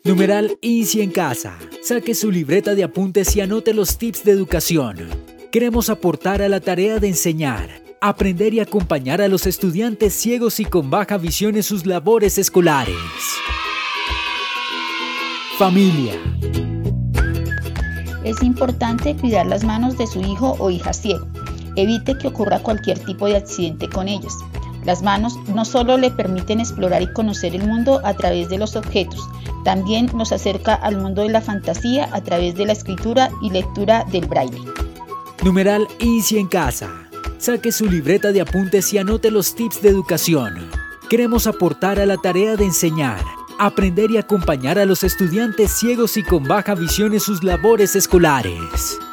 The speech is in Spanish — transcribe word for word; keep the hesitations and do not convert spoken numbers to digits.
Numeral INSI en casa. Saque su libreta de apuntes y anote los tips de educación. Queremos aportar a la tarea de enseñar, aprender y acompañar a los estudiantes ciegos y con baja visión en sus labores escolares. Familia. Es importante cuidar las manos de su hijo o hija ciego. Evite que ocurra cualquier tipo de accidente con ellos. Las manos no solo le permiten explorar y conocer el mundo a través de los objetos, también nos acerca al mundo de la fantasía a través de la escritura y lectura del braille. Numeral INSI en casa. Saque su libreta de apuntes y anote los tips de educación. Queremos aportar a la tarea de enseñar, aprender y acompañar a los estudiantes ciegos y con baja visión en sus labores escolares.